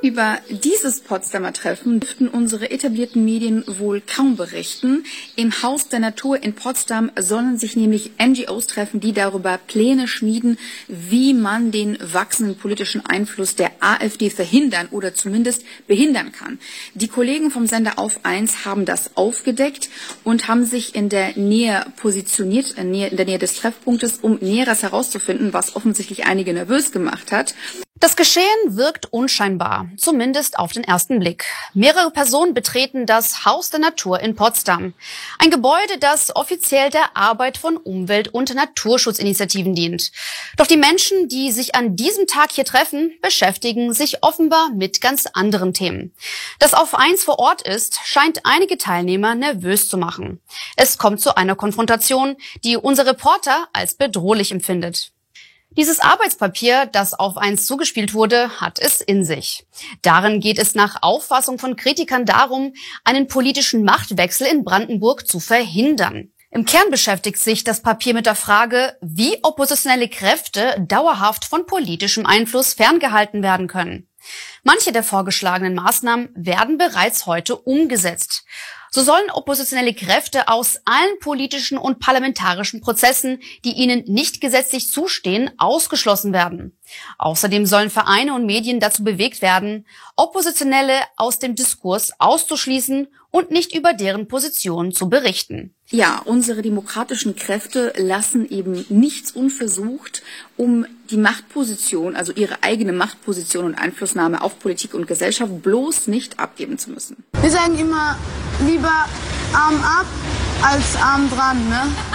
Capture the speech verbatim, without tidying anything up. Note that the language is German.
Über dieses Potsdamer Treffen dürften unsere etablierten Medien wohl kaum berichten. Im Haus der Natur in Potsdam sollen sich nämlich N G Os treffen, die darüber Pläne schmieden, wie man den wachsenden politischen Einfluss der AfD verhindern oder zumindest behindern kann. Die Kollegen vom Sender Auf eins haben das aufgedeckt und haben sich in der Nähe positioniert, in der Nähe des Treffpunktes, um Näheres herauszufinden, was offensichtlich einige nervös gemacht hat. Das Geschehen wirkt unscheinbar, zumindest auf den ersten Blick. Mehrere Personen betreten das Haus der Natur in Potsdam. Ein Gebäude, das offiziell der Arbeit von Umwelt- und Naturschutzinitiativen dient. Doch die Menschen, die sich an diesem Tag hier treffen, beschäftigen sich offenbar mit ganz anderen Themen. Dass Auf eins vor Ort ist, scheint einige Teilnehmer nervös zu machen. Es kommt zu einer Konfrontation, die unser Reporter als bedrohlich empfindet. Dieses Arbeitspapier, das Auf eins zugespielt wurde, hat es in sich. Darin geht es nach Auffassung von Kritikern darum, einen politischen Machtwechsel in Brandenburg zu verhindern. Im Kern beschäftigt sich das Papier mit der Frage, wie oppositionelle Kräfte dauerhaft von politischem Einfluss ferngehalten werden können. Manche der vorgeschlagenen Maßnahmen werden bereits heute umgesetzt. So sollen oppositionelle Kräfte aus allen politischen und parlamentarischen Prozessen, die ihnen nicht gesetzlich zustehen, ausgeschlossen werden. Außerdem sollen Vereine und Medien dazu bewegt werden, Oppositionelle aus dem Diskurs auszuschließen und nicht über deren Positionen zu berichten. Ja, unsere demokratischen Kräfte lassen eben nichts unversucht, um die Machtposition, also ihre eigene Machtposition und Einflussnahme auf Politik und Gesellschaft bloß nicht abgeben zu müssen. Wir sagen immer, lieber Arm ab als Arm dran, ne?